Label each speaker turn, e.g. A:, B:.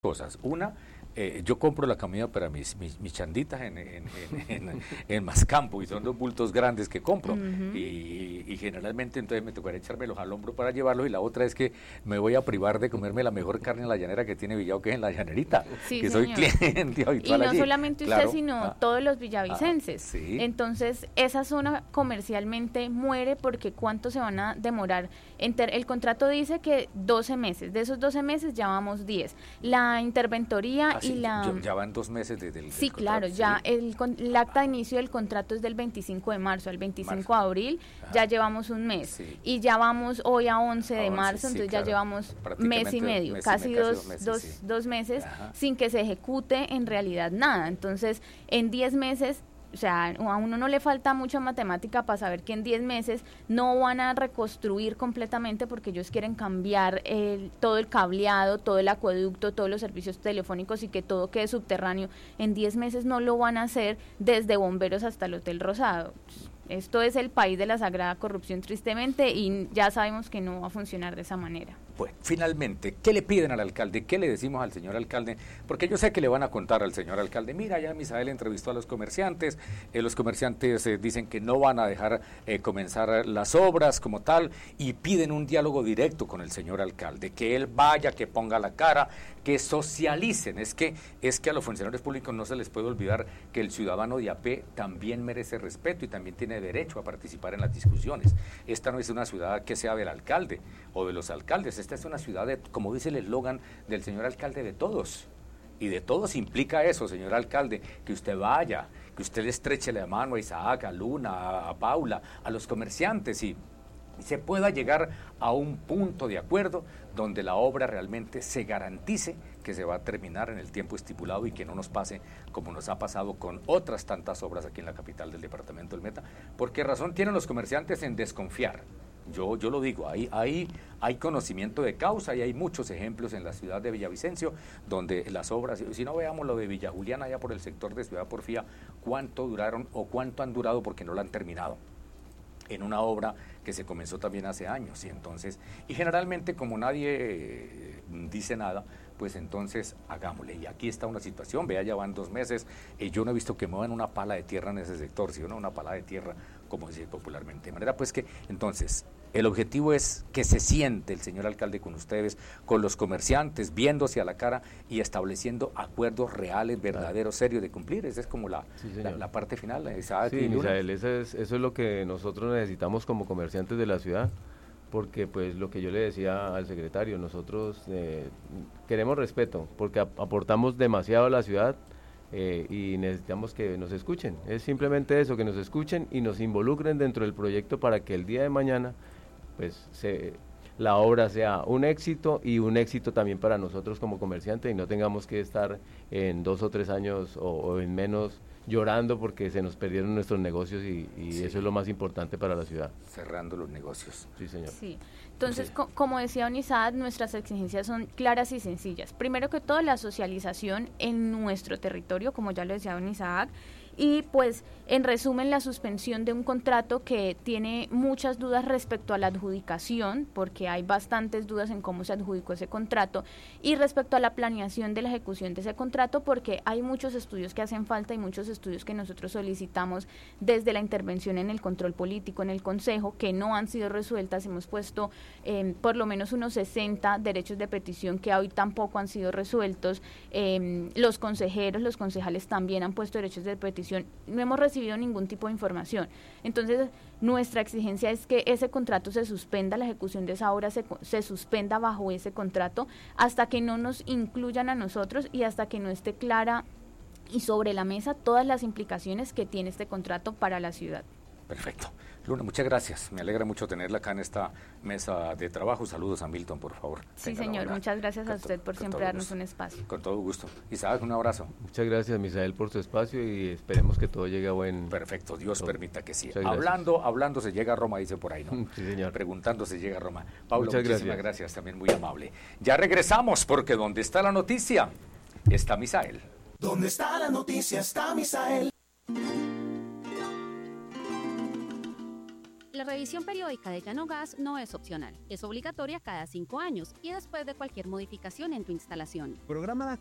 A: cosas. Una, yo compro la comida para mis chanditas en Mascampo, y son 2 bultos grandes que compro, y generalmente entonces me tocará echármelos al hombro para llevarlos, y la otra es que me voy a privar de comerme la mejor carne en la llanera que tiene Villavo, que es en la llanerita,
B: sí,
A: que
B: señor.
A: soy cliente habitual
B: allí. Y no
A: allí.
B: solamente usted,
A: Claro.
B: sino todos los villavicenses.
A: Sí.
B: Entonces, esa zona comercialmente muere, porque ¿cuánto se van a demorar? El contrato dice que 12 meses, de esos 12 meses ya vamos 10. La interventoría y la...
A: Ya van 2 meses desde el
B: Sí,
A: contrato,
B: claro, ya
A: sí.
B: el acta de inicio del contrato es del 25 de marzo al 25 de abril, ya llevamos un mes,
A: sí.
B: y ya vamos hoy a 11 de marzo,
A: sí,
B: entonces
A: claro.
B: ya llevamos mes y medio, casi dos meses sin que se ejecute en realidad nada. Entonces, en 10 meses, o sea, a uno no le falta mucha matemática para saber que en 10 meses no van a reconstruir completamente, porque ellos quieren cambiar todo el cableado, todo el acueducto, todos los servicios telefónicos, y que todo quede subterráneo. En 10 meses no lo van a hacer, desde bomberos hasta el Hotel Rosado. Esto es el país de la sagrada corrupción, tristemente, y ya sabemos que no va a funcionar de esa manera.
A: Pues, finalmente, ¿qué le piden al alcalde? ¿Qué le decimos al señor alcalde? Porque yo sé que le van a contar al señor alcalde, mira, ya Misael entrevistó a los comerciantes dicen que no van a dejar comenzar las obras como tal, y piden un diálogo directo con el señor alcalde, que él vaya, que ponga la cara, que socialicen. Es que a los funcionarios públicos no se les puede olvidar que el ciudadano de a pie también merece respeto y también tiene derecho a participar en las discusiones. Esta no es una ciudad que sea del alcalde o de los alcaldes, esta es una ciudad, como dice el eslogan del señor alcalde, de todos. Y de todos implica eso, señor alcalde, que usted vaya, que usted le estreche la mano a Isaac, a Luna, a Paula, a los comerciantes, y se pueda llegar a un punto de acuerdo donde la obra realmente se garantice que se va a terminar en el tiempo estipulado, y que no nos pase como nos ha pasado con otras tantas obras aquí en la capital del departamento del Meta. ¿Por qué razón tienen los comerciantes en desconfiar? Yo lo digo, hay conocimiento de causa, y hay muchos ejemplos en la ciudad de Villavicencio donde las obras, si no veamos lo de Villa Juliana, allá por el sector de Ciudad Porfía, cuánto duraron o cuánto han durado porque no la han terminado, en una obra que se comenzó también hace años. Y generalmente, como nadie dice nada, pues entonces hagámosle. Y aquí está una situación, vea, ya van 2 meses, yo no he visto que muevan una pala de tierra en ese sector, ¿sí o no? Una pala de tierra, como se dice popularmente. De manera pues que, entonces, el objetivo es que se siente el señor alcalde con ustedes, con los comerciantes, viéndose a la cara y estableciendo acuerdos reales, verdaderos, serios de cumplir. Esa es como la parte final.
C: Sí, Misael, eso es lo que nosotros necesitamos como comerciantes de la ciudad, porque pues lo que yo le decía al secretario, nosotros queremos respeto, porque aportamos demasiado a la ciudad, y necesitamos que nos escuchen. Es simplemente eso, que nos escuchen y nos involucren dentro del proyecto, para que el día de mañana pues la obra sea un éxito, y un éxito también para nosotros como comerciantes, y no tengamos que estar en 2 o 3 años o en menos llorando porque se nos perdieron nuestros negocios, y sí, eso es lo más importante para la ciudad.
A: Cerrando los negocios.
C: Sí, señor.
B: Sí. Entonces, como decía don Isaac, nuestras exigencias son claras y sencillas. Primero que todo, la socialización en nuestro territorio, como ya lo decía don Isaac, y pues, en resumen, la suspensión de un contrato que tiene muchas dudas respecto a la adjudicación, porque hay bastantes dudas en cómo se adjudicó ese contrato, y respecto a la planeación de la ejecución de ese contrato, porque hay muchos estudios que hacen falta y muchos estudios que nosotros solicitamos desde la intervención en el control político, en el Consejo, que no han sido resueltas. Hemos puesto por lo menos unos 60 derechos de petición que hoy tampoco han sido resueltos. Los consejeros, los concejales también han puesto derechos de petición. No hemos recibido ningún tipo de información. Entonces, nuestra exigencia es que ese contrato se suspenda, la ejecución de esa obra se suspenda bajo ese contrato, hasta que no nos incluyan a nosotros y hasta que no esté clara y sobre la mesa todas las implicaciones que tiene este contrato para la ciudad.
A: Perfecto. Luna, muchas gracias. Me alegra mucho tenerla acá en esta mesa de trabajo. Saludos a Milton, por favor.
B: Sí, señor. Muchas gracias a usted por siempre darnos un espacio.
A: Con todo gusto. Isaac, un abrazo.
C: Muchas gracias, Misael, por su espacio, y esperemos que todo llegue a buen...
A: Perfecto. Dios permita que sí.
C: Hablando
A: se llega a Roma, dice por ahí, ¿no?
C: Sí, señor.
A: Preguntando se llega a Roma. Pablo,
C: muchas
A: muchísimas gracias. También muy amable. Ya regresamos, porque donde está la noticia, está Misael.
D: Donde está la noticia, está Misael. La revisión periódica de Llanogas no es opcional, es obligatoria cada 5 años y después de cualquier modificación en tu instalación.
E: Programa